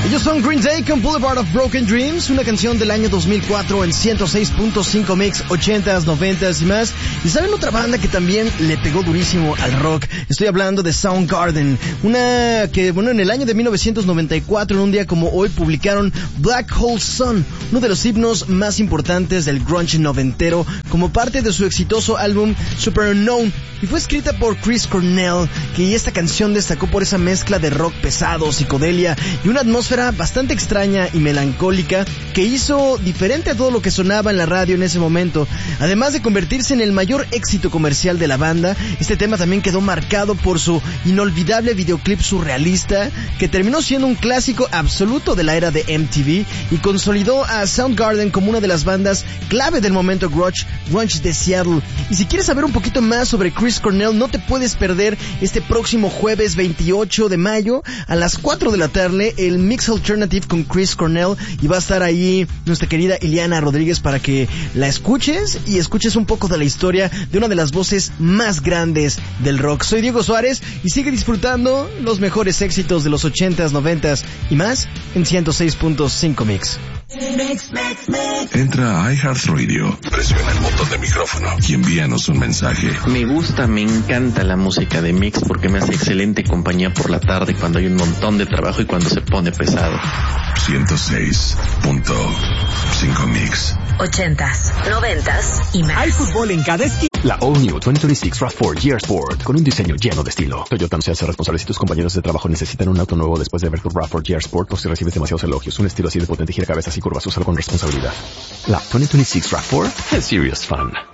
Ellos son Green Day con Boulevard of Broken Dreams, una canción del año 2004 en 106.5 Mix, 80s, 90s y más. Y saben otra banda que también le pegó durísimo al rock. Estoy hablando de Soundgarden, una que, bueno, en el año de 1994, en un día como hoy, publicaron Black Hole Sun, uno de los himnos más importantes del grunge noventero, como parte de su exitoso álbum Super Unknown, y fue escrita por Chris Cornell, que esta canción destacó por esa mezcla de rock pesado, psicodelia y una atmósfera bastante extraña y melancólica que hizo diferente a todo lo que sonaba en la radio en ese momento. Además de convertirse en el mayor éxito comercial de la banda, este tema también quedó marcado por su inolvidable videoclip surrealista, que terminó siendo un clásico absoluto de la era de MTV y consolidó a Soundgarden como una de las bandas clave del momento grunge de Seattle. Y si quieres saber un poquito más sobre Chris Cornell, no te puedes perder este próximo jueves 28 de mayo a las 4 de la tarde el Mix Alternative con Chris Cornell, y va a estar ahí nuestra querida Ileana Rodríguez para que la escuches y escuches un poco de la historia de una de las voces más grandes del rock. Soy Diego Suárez y sigue disfrutando los mejores éxitos de los 80s, 90s y más en 106.5 Mix. Entra a iHeartRadio, presiona el botón de micrófono y envíanos un mensaje. Me gusta, me encanta la música de Mix porque me hace excelente compañía por la tarde cuando hay un montón de trabajo y cuando se pone pesado. 106.5 Mix. 80s, 90s y más. Hay fútbol en cada esquina. La All New 2026 RAV4 GR Sport, con un diseño lleno de estilo. Toyota no se hace responsable si tus compañeros de trabajo necesitan un auto nuevo después de ver tu RAV4 GR Sport o si recibes demasiados elogios. Un estilo así de potente gira cabezas y curvas, úsalo con responsabilidad. La 2026 RAV4 es serious fun.